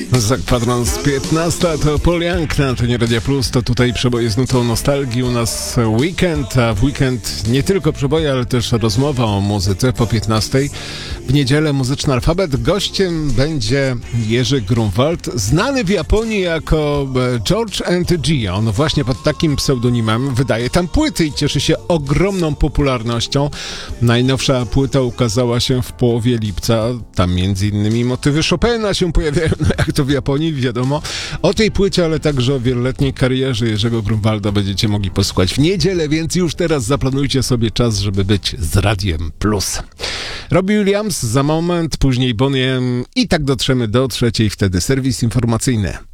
Za kwadrans 15 to Paul Young na antenie Radia Plus. To tutaj przeboje z nutą nostalgii. U nas weekend, a w weekend nie tylko przeboje, ale też rozmowa o muzyce po 15. W niedzielę Muzyczny Alfabet. Gościem będzie Jerzy Grunwald, znany w Japonii jako George and G. On właśnie pod takim pseudonimem wydaje tam płyty i cieszy się ogromną popularnością. Najnowsza płyta ukazała się w połowie lipca. Tam między innymi motywy Chopina się pojawiają, no jak to w Japonii, wiadomo. O tej płycie, ale także o wieloletniej karierze Jerzego Grunwalda będziecie mogli posłuchać w niedzielę, więc już teraz zaplanujcie sobie czas, żeby być z Radiem Plus. Robbie Williams za moment, później Bonnie M i tak dotrzemy do trzeciej, wtedy serwis informacyjny.